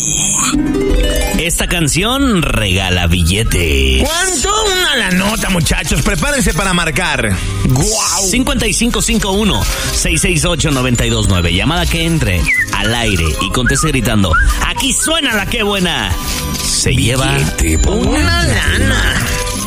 Esta canción regala billetes. ¿Cuánto? Una la nota, muchachos. Prepárense para marcar. ¡Guau! 5551-668-929. Llamada que entre al aire y conteste gritando: aquí suena la que buena. Se lleva una lana.